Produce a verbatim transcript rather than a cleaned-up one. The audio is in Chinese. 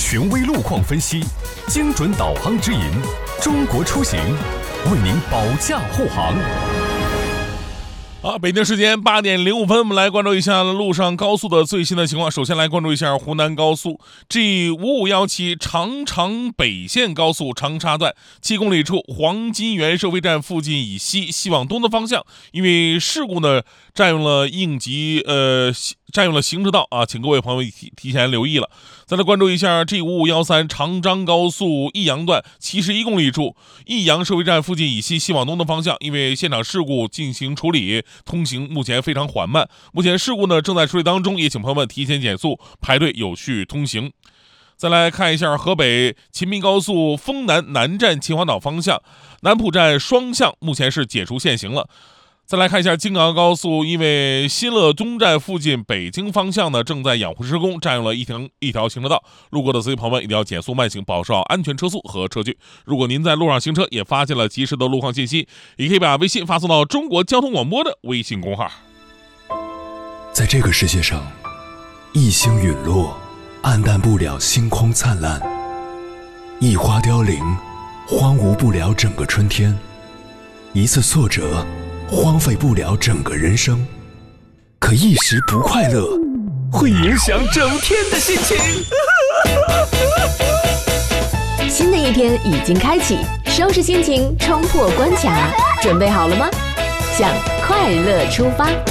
权威路况分析，精准导航指引，中国出行为您保驾护航。 好，北京时间八点零五分，我们来关注一下路上高速的最新的情况。首先来关注一下湖南高速 G 五五一七长长北线高速长沙段七公里处黄金园收费站附近以西西往东的方向，因为事故呢占用了应急呃占用了行车道啊，请各位朋友提提前留意了。再来关注一下 G 五五一三长张高速益阳段七十一公里处益阳收费站附近以西西往东的方向，因为现场事故进行处理，通行目前非常缓慢。目前事故呢正在处理当中，也请朋友们提前减速，排队有序通行。再来看一下河北秦滨高速丰南南站秦皇岛方向南浦站双向目前是解除限行了。再来看一下京港高速，因为新乐东站附近北京方向呢正在养护施工，占用了一条一条行车道，路过的司机朋友们一定要减速慢行，保持好安全车速和车距。如果您在路上行车也发现了及时的路况信息，也可以把微信发送到中国交通广播的微信公号。 在这个世界上，一星陨落，暗淡不了星空灿烂；一花凋零，荒芜不了整个春天；一次挫折，荒废不了整个人生。可一时不快乐，会影响整天的心情。 新的一天已经开启，收拾心情，冲破关卡，准备好了吗？向快乐出发。